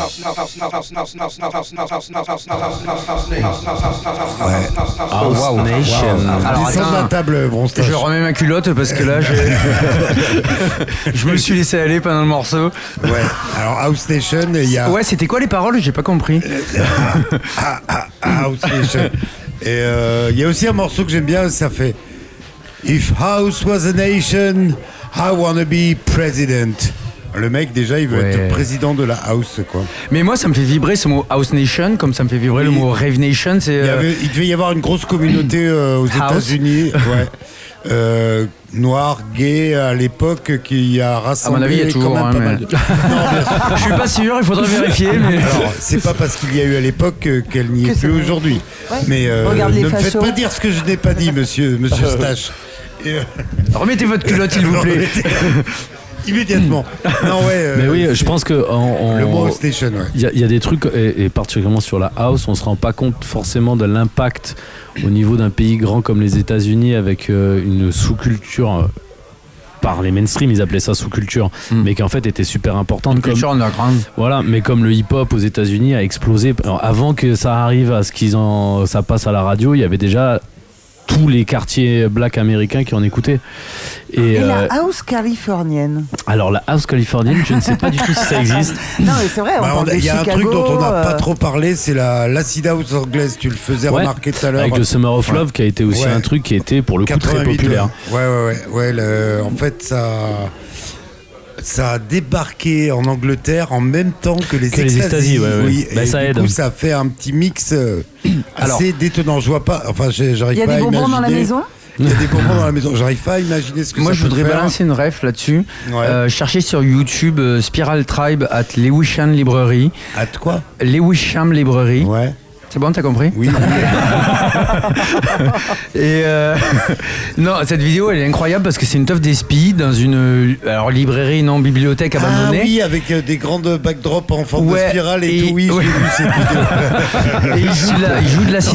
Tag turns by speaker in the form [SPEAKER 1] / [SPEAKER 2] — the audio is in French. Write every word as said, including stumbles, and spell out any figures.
[SPEAKER 1] House Nation.
[SPEAKER 2] Alors
[SPEAKER 3] Descends de la table, Bronstache.
[SPEAKER 2] Je remets ma culotte parce que là, j'ai- je me suis laissé aller pendant le morceau.
[SPEAKER 3] Ouais. Alors House Nation, il y a
[SPEAKER 2] Ouais, c'était quoi les paroles? J'ai pas compris.
[SPEAKER 3] Ah, ah, ah, House Nation. Et euh, il y a aussi un morceau que j'aime bien, ça fait If House was a nation, I wanna be president. Le mec déjà il veut
[SPEAKER 2] Ouais.
[SPEAKER 3] être président de la house quoi.
[SPEAKER 2] Mais moi, ça me fait vibrer ce mot House Nation, comme ça me fait vibrer le
[SPEAKER 3] Oui.
[SPEAKER 2] mot Rave Nation. C'est
[SPEAKER 3] Il, y
[SPEAKER 2] euh,
[SPEAKER 3] avait- il devait y avoir une grosse communauté euh, aux
[SPEAKER 2] House.
[SPEAKER 3] États-Unis, ouais. euh, noir, gay à l'époque qui a
[SPEAKER 2] à
[SPEAKER 3] rassemblé
[SPEAKER 2] mon avis, il y a toujours.
[SPEAKER 3] quand même
[SPEAKER 2] hein,
[SPEAKER 3] pas
[SPEAKER 2] mais-
[SPEAKER 3] mal de... Non, bien sûr.
[SPEAKER 2] Je suis pas sûr, il faudrait vérifier. Mais...
[SPEAKER 3] Alors, c'est pas parce qu'il y a eu à l'époque que- qu'elle n'y
[SPEAKER 4] Que
[SPEAKER 3] est
[SPEAKER 4] c'est
[SPEAKER 3] plus
[SPEAKER 4] vrai.
[SPEAKER 3] aujourd'hui.
[SPEAKER 4] Ouais.
[SPEAKER 3] Mais euh,
[SPEAKER 4] Regarde les
[SPEAKER 3] ne me faites
[SPEAKER 4] fachos.
[SPEAKER 3] pas dire ce que je n'ai pas dit, monsieur, monsieur Stache. Et, euh,
[SPEAKER 2] Remettez votre culotte, s'il vous plaît.
[SPEAKER 3] Immédiatement. Non, ouais. euh,
[SPEAKER 1] Mais oui,
[SPEAKER 3] c'est-
[SPEAKER 1] je pense que on- on-
[SPEAKER 3] Le mot station, ouais.
[SPEAKER 1] il y, a- il y a des trucs, et, et particulièrement sur la house, on se rend pas compte forcément de l'impact au niveau d'un pays grand comme les États-Unis avec euh, une sous-culture. euh, par les mainstream, ils appelaient ça sous-culture,
[SPEAKER 2] Mm.
[SPEAKER 1] mais qui en fait était super importante. Comme,
[SPEAKER 2] Culture underground.
[SPEAKER 1] voilà, mais comme le hip-hop aux États-Unis a explosé, alors, avant que ça arrive à ce qu'ils en, ça passe à la radio, il y avait déjà tous les quartiers black américains qui en écoutaient. Et,
[SPEAKER 4] Et
[SPEAKER 1] euh,
[SPEAKER 4] la house californienne.
[SPEAKER 1] alors la house californienne, je ne sais pas du tout si ça existe.
[SPEAKER 4] Non, mais c'est vrai, on
[SPEAKER 3] Bah,
[SPEAKER 4] parle
[SPEAKER 3] on a-
[SPEAKER 4] de
[SPEAKER 3] Il y a un
[SPEAKER 4] Chicago,
[SPEAKER 3] truc dont on n'a
[SPEAKER 4] euh,
[SPEAKER 3] pas trop parlé, c'est la l'acid house anglaise. Tu le faisais
[SPEAKER 1] Ouais.
[SPEAKER 3] remarquer tout à l'heure.
[SPEAKER 1] Avec le Summer of Love qui a été aussi
[SPEAKER 3] Ouais.
[SPEAKER 1] un truc qui était pour le coup très
[SPEAKER 3] quatre-vingt-huit,
[SPEAKER 1] populaire.
[SPEAKER 3] Ouais, ouais, ouais. ouais le- en fait, ça. Ça a débarqué en Angleterre en même temps que les
[SPEAKER 1] Que les
[SPEAKER 3] Ecstasy.
[SPEAKER 1] Ecstasy, ouais, ouais.
[SPEAKER 3] Oui,
[SPEAKER 1] Bah,
[SPEAKER 3] et
[SPEAKER 1] ça
[SPEAKER 3] du
[SPEAKER 1] aide.
[SPEAKER 3] coup, ça fait un petit mix euh,
[SPEAKER 2] Alors.
[SPEAKER 3] assez détonnant. Je vois pas. Enfin, j'ai- j'arrive
[SPEAKER 4] Il y a
[SPEAKER 3] pas
[SPEAKER 4] des
[SPEAKER 3] à
[SPEAKER 4] bonbons
[SPEAKER 3] imaginer.
[SPEAKER 4] dans la maison.
[SPEAKER 3] Il y a des bonbons dans la maison. J'arrive pas à imaginer ce que
[SPEAKER 2] Moi,
[SPEAKER 3] ça
[SPEAKER 2] je
[SPEAKER 3] peut
[SPEAKER 2] voudrais
[SPEAKER 3] faire.
[SPEAKER 2] balancer une ref là-dessus.
[SPEAKER 3] Ouais.
[SPEAKER 2] Euh, cherchez sur YouTube euh, Spiral Tribe at Lewisham Library.
[SPEAKER 3] À quoi?
[SPEAKER 2] Lewisham Library.
[SPEAKER 3] Ouais.
[SPEAKER 2] C'est bon, t'as compris?
[SPEAKER 3] Oui.
[SPEAKER 2] Et euh, non, cette vidéo, elle est incroyable parce que c'est une teuf d'espi dans une alors librairie, non bibliothèque
[SPEAKER 3] Ah
[SPEAKER 2] abandonnée.
[SPEAKER 3] oui, avec euh, des grandes backdrops en forme
[SPEAKER 2] Ouais,
[SPEAKER 3] de spirale et,
[SPEAKER 2] et-
[SPEAKER 3] tout. Oui,
[SPEAKER 2] ouais.
[SPEAKER 3] j'ai vu cette vidéo.
[SPEAKER 2] Et il joue de la, il joue de la